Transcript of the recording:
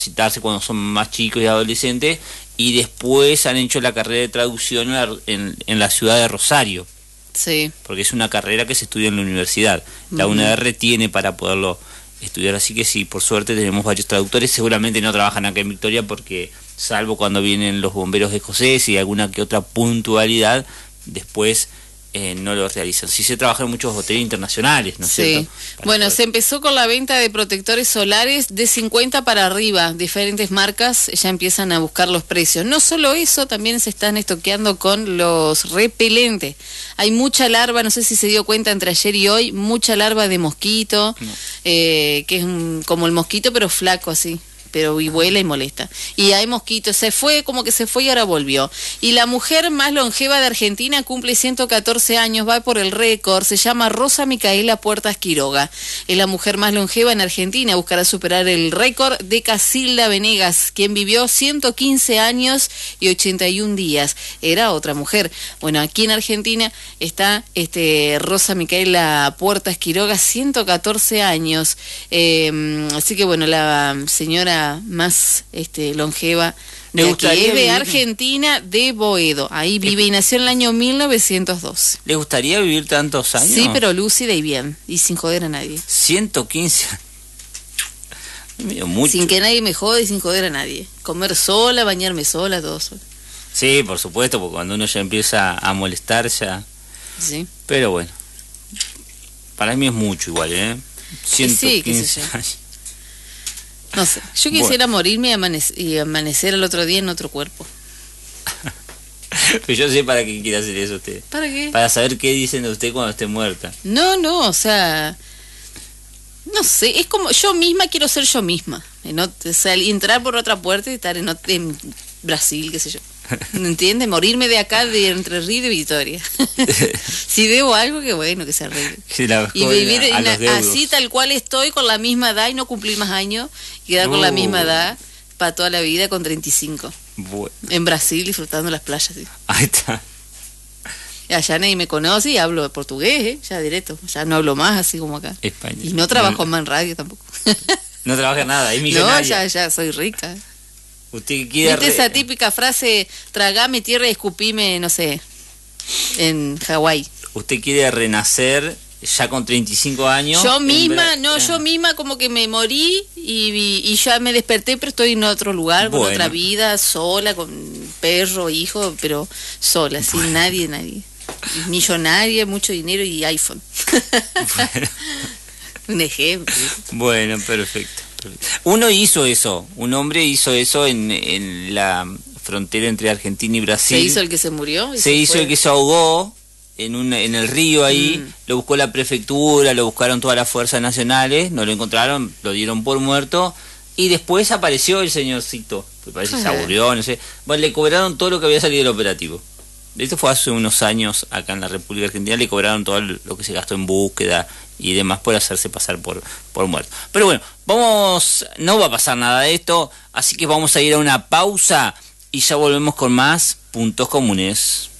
capacitarse cuando son más chicos y adolescentes, y después han hecho la carrera de traducción en la ciudad de Rosario. Sí. Porque es una carrera que se estudia en la universidad. La UNR tiene para poderlo estudiar, así que sí, por suerte tenemos varios traductores. Seguramente no trabajan acá en Victoria porque, salvo cuando vienen los bomberos escoceses y alguna que otra puntualidad, después no lo realizan. Sí se trabaja en muchos hoteles internacionales, ¿no es cierto? Bueno, se empezó con la venta de protectores solares de 50 para arriba. Diferentes marcas ya empiezan a buscar los precios. No solo eso, también se están estoqueando con los repelentes. Hay mucha larva, no sé si se dio cuenta entre ayer y hoy, mucha larva de mosquito, que es como el mosquito pero flaco así. Pero y vuela y molesta. Y hay mosquitos, se fue y ahora volvió. Y la mujer más longeva de Argentina cumple 114 años, va por el récord, se llama Rosa Micaela Puertas Quiroga. Es la mujer más longeva en Argentina, buscará superar el récord de Casilda Venegas, quien vivió 115 años y 81 días. Era otra mujer. Bueno, aquí en Argentina está Rosa Micaela Puertas Quiroga, 114 años. Así que bueno, la señora más longeva de aquí, es de Argentina, de Boedo. Ahí vive y nació en el año 1912. ¿Le gustaría vivir tantos años? Sí, pero lúcida y bien, y sin joder a nadie. 115. Mucho. Sin que nadie me jode y sin joder a nadie. Comer sola, bañarme sola, todo sola. Sí, por supuesto, porque cuando uno ya empieza a molestar ya... Sí. Pero bueno, para mí es mucho igual, 115 qué sé yo. años. No sé, yo quisiera morirme y amanecer el otro día en otro cuerpo. Pero yo sé para qué quiere hacer eso usted. ¿Para qué? Para saber qué dicen de usted cuando esté muerta. No, o sea... No sé, es como yo misma quiero ser yo misma. O sea, entrar por otra puerta y estar en Brasil, qué sé yo. ¿No entiendes? Morirme de acá, de Entre Ríos y de Victoria. Si debo algo, que bueno, que se arregle. Y vivir así tal cual estoy, con la misma edad y no cumplir más años. Y quedar con la misma edad para toda la vida con 35. Bueno. En Brasil, disfrutando las playas. ¿Sí? Ahí está. Allá nadie me conoce y hablo portugués, ya directo. Ya no hablo más así como acá. Español. Y no trabajo más en radio tampoco. No trabaja nada, es millonaria. No, ya soy rica. Usted quiere... ¿Viste esa típica frase, tragame tierra y escupime, no sé, en Hawái? Usted quiere renacer ya con 35 años. Yo misma como que me morí y ya me desperté, pero estoy en otro lugar, con otra vida, sola, con perro, hijo, pero sola, sin nadie. Millonaria, mucho dinero y iPhone. Bueno. Un ejemplo. Bueno, perfecto. Un hombre hizo eso en la frontera entre Argentina y Brasil. ¿Se hizo el que se murió? Se hizo el que se ahogó en el río ahí, lo buscó la prefectura, lo buscaron todas las fuerzas nacionales, no lo encontraron, lo dieron por muerto, y después apareció el señorcito, que parece que se aburrió, no sé. Bueno, le cobraron todo lo que había salido del operativo. Esto fue hace unos años acá en la República Argentina, le cobraron todo lo que se gastó en búsqueda y demás por hacerse pasar por muerto. Pero bueno, no va a pasar nada de esto, así que vamos a ir a una pausa y ya volvemos con más Puntos Comunes.